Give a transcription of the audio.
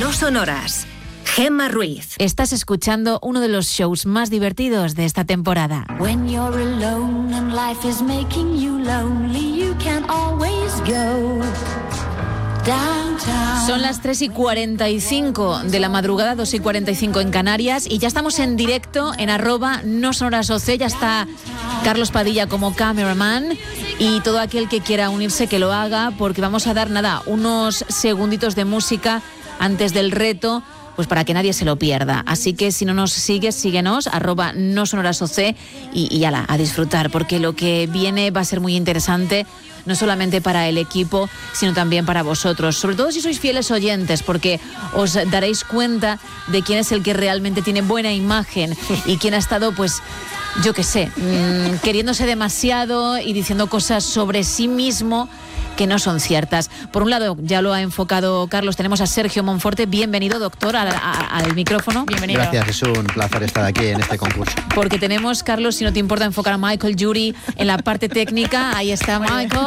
No Sonoras. Gemma Ruiz. Estás escuchando uno de los shows más divertidos de esta temporada. When you're alone and life is making you lonely, you can always go downtown. Son las 3:45 de la madrugada, 2:45 en Canarias, y ya estamos en directo en @nosonorasoc. Ya está Carlos Padilla como cameraman, y todo aquel que quiera unirse que lo haga, porque vamos a dar unos segunditos de música antes del reto, pues para que nadie se lo pierda. Así que si no nos sigues, síguenos, @nosonorasoc, y ala, a disfrutar, porque lo que viene va a ser muy interesante, no solamente para el equipo, sino también para vosotros. Sobre todo si sois fieles oyentes, porque os daréis cuenta de quién es el que realmente tiene buena imagen y quién ha estado, pues, yo qué sé, queriéndose demasiado y diciendo cosas sobre sí mismo que no son ciertas. Por un lado, ya lo ha enfocado Carlos, tenemos a Sergio Monforte. Bienvenido, doctor, al micrófono. Bienvenido. Gracias, es un placer estar aquí en este concurso. Porque tenemos, Carlos, si no te importa, enfocar a Michael Jury en la parte técnica. Ahí está Michael.